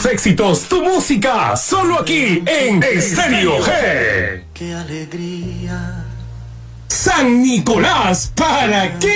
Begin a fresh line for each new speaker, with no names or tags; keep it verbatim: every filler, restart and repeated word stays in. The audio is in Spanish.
Tus éxitos, tu música, solo aquí en Estéreo G.
¡Qué alegría!
San Nicolás, ¿para qué?